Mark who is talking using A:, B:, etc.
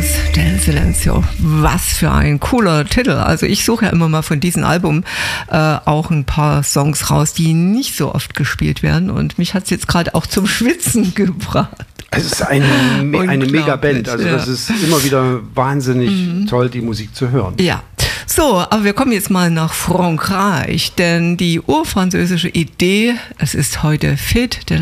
A: Voz del Silencio. Was für ein cooler Titel. Also ich suche ja immer mal von diesem Album auch ein paar Songs raus, die nicht so oft gespielt werden. Und mich hat es jetzt gerade auch zum Schwitzen gebracht.
B: Es ist eine Mega-Band. Also das ist immer wieder wahnsinnig toll, die Musik zu hören.
A: Ja. So, aber wir kommen jetzt mal nach Frankreich, denn die urfranzösische Idee, es ist heute Fête de